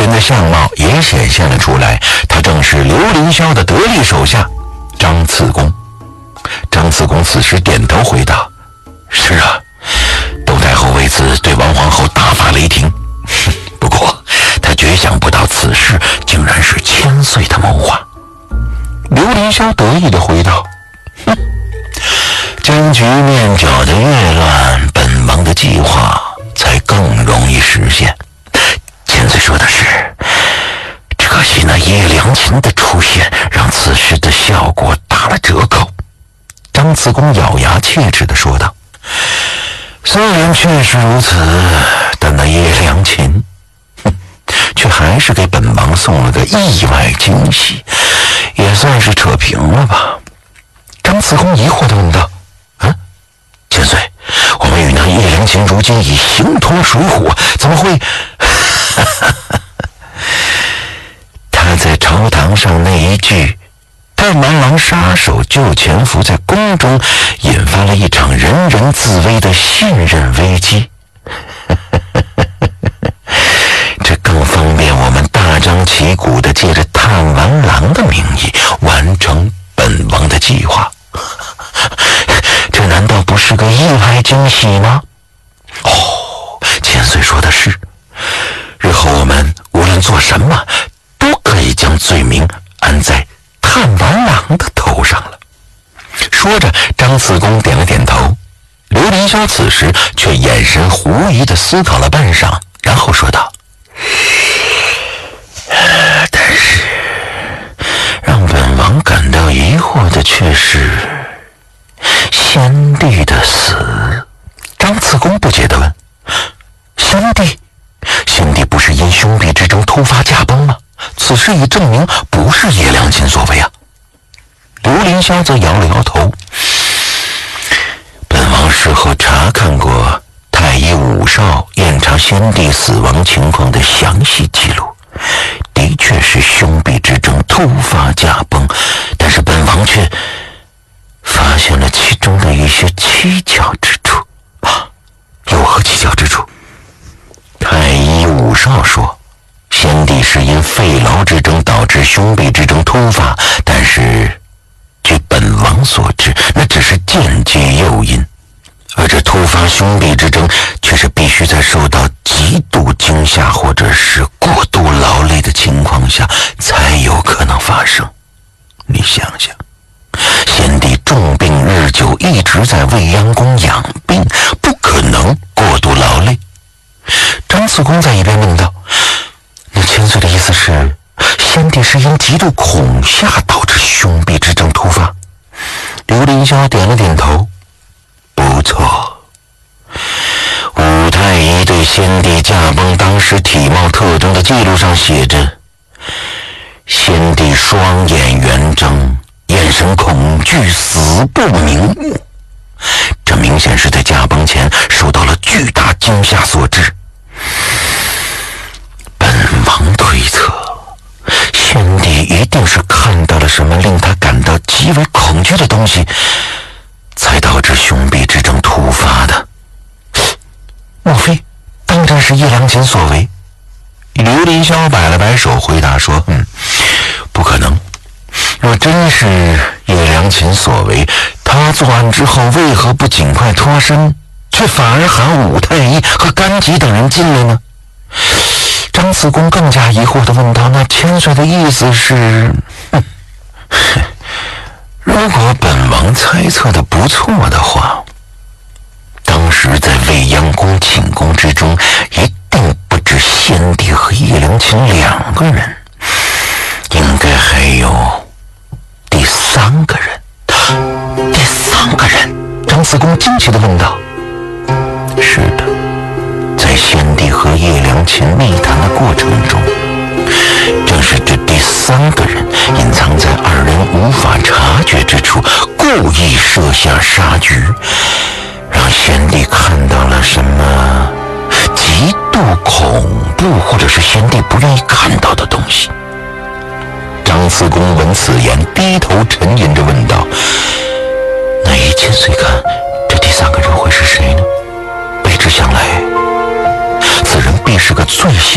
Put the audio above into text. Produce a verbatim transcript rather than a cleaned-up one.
人的相貌也显现了出来，他正是刘凌霄的得力手下张次公。张次公此时点头回答：是啊，窦太后为此对王皇后大发雷霆，不过他绝想不到此事竟然是千岁的谋划。刘凌霄得意地回道：哼，将局面搅得越乱，本王的计划才更容易实现。千岁说的是，只可惜那叶良禽的出现让此时的效果打了折扣。张次公咬牙切齿地说道：虽然确实如此，但那叶良禽却还是给本王送了个意外惊喜，也算是扯平了吧。张次公疑惑地问道：嗯，千岁，我们与那叶良禽如今已形同水火，怎么会他在朝堂上那一句太蛮狼杀手救潜伏在宫中，引发了一场人人自危的信任危机。这更方便我们大张旗鼓地借着探玩郎的名义完成本王的计划。这难道不是个意外惊喜吗？哦，千岁说的是，日后我们无论做什么都可以将罪名安在探玩郎的头上了。说着，张次公点了点头。刘凌霄此时却眼神狐疑地思考了半晌，然后说道：但是让本王感到疑惑的却是先帝的死。张次公不解地问：先帝？先帝不是因兄弟之争突发驾崩吗？此事已证明不是叶良禽所为啊。刘凌霄则摇了摇头：本王事后查看过太医武少验查先帝死亡情况的详细记录，的确是兄弟之争突发驾崩，但是本王却发现了其中的一些蹊跷之处。啊，有何蹊跷之处？太医武少说，先帝是因肺痨之争导致兄弟之争突发，但是据本王所知，那只是间接诱因，而这突发兄弟之争却是必须在受到极度惊吓或者是过度劳累的情况下才有可能发生。你想想，先帝重病日久，一直在未央宫养病，不可能过度劳累。张次公在一边问道：那千岁的意思是，先帝是因极度恐吓导致兄弟之争突发？刘凌霄点了点头：不错。武太医对先帝驾崩当时体貌特征的记录上写着，先帝双眼圆睁，眼神恐惧，死不瞑目。这明显是在驾崩前受到了巨大惊吓所致。本王推测，先帝一定是看到了什么令他感到极为恐惧的东西，才导致兄弟之争突发的。莫非当真是叶良禽所为？刘凌霄摆了摆手回答说：嗯，不可能。若真是叶良禽所为，他作案之后为何不尽快脱身，却反而喊武太医和甘吉等人进来呢？张次公更加疑惑地问道：那千岁的意思是……哼，如果本王猜测的不错的话，当时在未央宫寝宫之中一定不止先帝和叶良禽两个人，应该还有第三个人。第三个人？张次公惊奇地问道。是的，在先帝和叶良禽密谈的过程中，正是这第三个人隐藏在二人无法察觉之处，故意设下杀局，让先帝看到了什么极度恐怖或者是先帝不愿意看到的东西。张次公闻此言，低头沉吟着问道：那以千岁看，这第三个人会是谁呢？卑职想来，此人必是个最